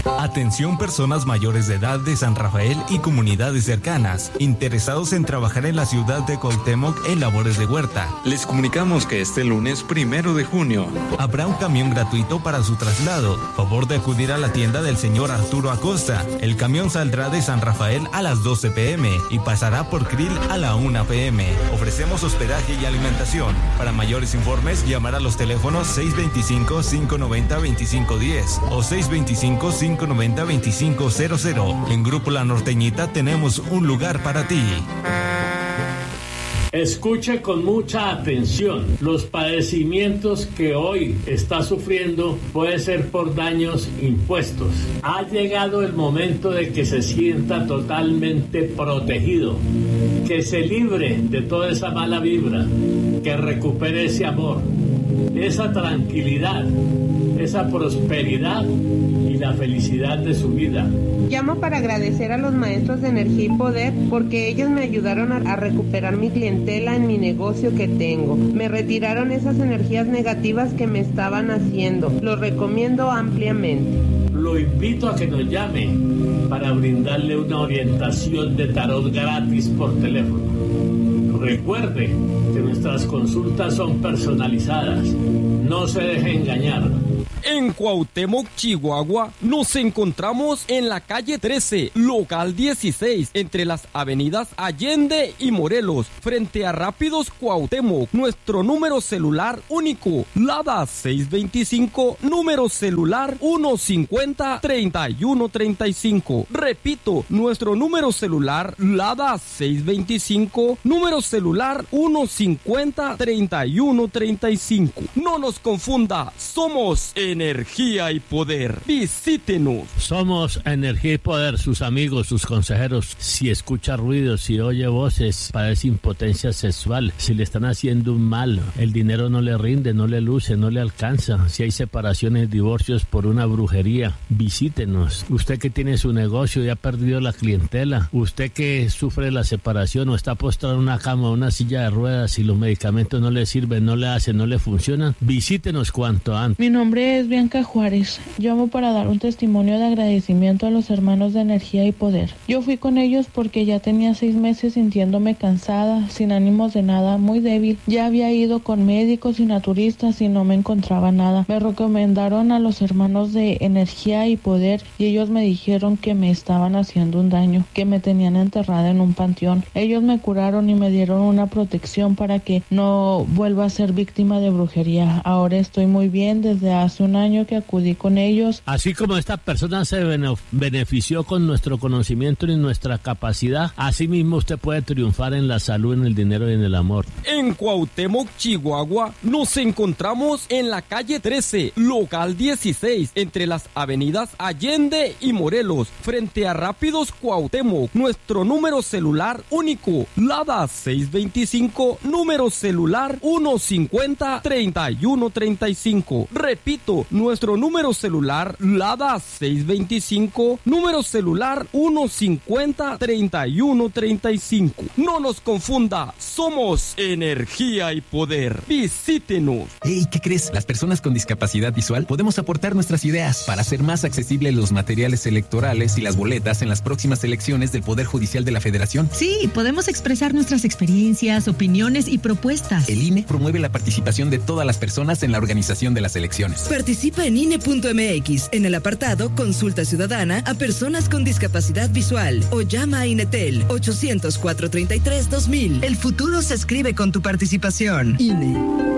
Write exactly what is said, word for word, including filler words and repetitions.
Atención personas mayores de edad de San Rafael y comunidades cercanas, interesados en trabajar en la ciudad de Cuauhtémoc en labores de huerta. Les comunicamos que este lunes primero de junio habrá un camión gratuito para su traslado. Favor de acudir a la tienda del señor Arturo Acosta. El camión saldrá de San Rafael a las doce pm y pasará por Krill a la una pm. Ofrecemos hospedaje y alimentación. Para mayores informes, llamar a los teléfonos seis dos cinco, cinco nueve cero, dos cinco uno cero o seis dos cinco, cinco nueve cero, dos cinco cero cero. En Grupo La Norteñita tenemos un lugar para ti. Escuche con mucha atención. Los padecimientos que hoy está sufriendo puede ser por daños impuestos. Ha llegado el momento de que se sienta totalmente protegido, que se libre de toda esa mala vibra, que recupere ese amor, esa tranquilidad, esa prosperidad y la felicidad de su vida. Llamo para agradecer a los maestros de Energía y Poder porque ellos me ayudaron a, a recuperar mi clientela en mi negocio que tengo. Me retiraron esas energías negativas que me estaban haciendo. Los recomiendo ampliamente. Lo invito a que nos llame para brindarle una orientación de tarot gratis por teléfono. Recuerde que nuestras consultas son personalizadas. No se deje engañar. En Cuauhtémoc, Chihuahua, nos encontramos en la calle trece, local dieciséis, entre las avenidas Allende y Morelos, frente a Rápidos Cuauhtémoc. Nuestro número celular único, Lada seis veinticinco, número celular uno cincuenta, treinta y uno treinta y cinco. Repito, nuestro número celular, Lada seis veinticinco, número celular uno cincuenta, treinta y uno treinta y cinco. No nos confunda, somos Energía y Poder. Visítenos. Somos Energía y Poder, sus amigos, sus consejeros. Si escucha ruidos, si oye voces, padece impotencia sexual, si le están haciendo un mal, el dinero no le rinde, no le luce, no le alcanza, si hay separaciones, divorcios por una brujería, visítenos. Usted que tiene su negocio y ha perdido la clientela, usted que sufre la separación o está postrado en una cama o una silla de ruedas y los medicamentos no le sirven, no le hacen, no le funcionan, visítenos cuanto antes. Mi nombre es Bianca Juárez. Llamo para dar un testimonio de agradecimiento a los hermanos de Energía y Poder. Yo fui con ellos porque ya tenía seis meses sintiéndome cansada, sin ánimos de nada, muy débil. Ya había ido con médicos y naturistas y no me encontraba nada. Me recomendaron a los hermanos de Energía y Poder y ellos me dijeron que me estaban haciendo un daño, que me tenían enterrada en un panteón. Ellos me curaron y me dieron una protección para que no vuelva a ser víctima de brujería. Ahora estoy muy bien desde hace un año que acudí con ellos. Así como esta persona se benefició con nuestro conocimiento y nuestra capacidad, así mismo usted puede triunfar en la salud, en el dinero y en el amor. En Cuauhtémoc, Chihuahua, nos encontramos en la calle trece, local dieciséis, entre las avenidas Allende y Morelos, frente a Rápidos Cuauhtémoc. Nuestro número celular único, Lada seis veinticinco, número celular uno cincuenta, treinta y uno treinta y cinco. Repito, nuestro número celular, Lada seis veinticinco, número celular uno cincuenta, treinta y uno treinta y cinco. No nos confunda, somos Energía y Poder. Visítenos. Hey, ¿qué crees? Las personas con discapacidad visual podemos aportar nuestras ideas para hacer más accesibles los materiales electorales y las boletas en las próximas elecciones del Poder Judicial de la Federación. Sí, podemos expresar nuestras experiencias, opiniones y propuestas. El I N E promueve la participación de todas las personas en la organización de las elecciones. Participa en I N E punto M X en el apartado Consulta Ciudadana a personas con discapacidad visual o llama a INETEL ochocientos, cuatrocientos treinta y tres, dos mil. El futuro se escribe con tu participación. I N E.